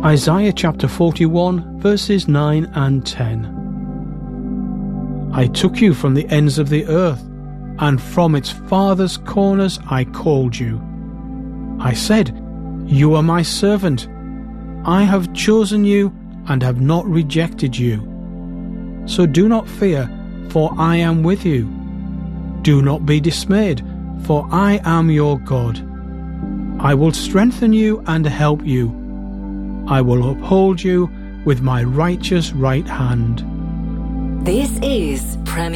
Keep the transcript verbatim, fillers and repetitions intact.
Isaiah chapter forty-one, verses nine and ten. I took you from the ends of the earth, and from its farthest corners I called you. I said, You are my servant. I have chosen you and have not rejected you. So do not fear, for I am with you. Do not be dismayed, for I am your God. I will strengthen you and help you. I will uphold you with my righteous right hand. This is Premier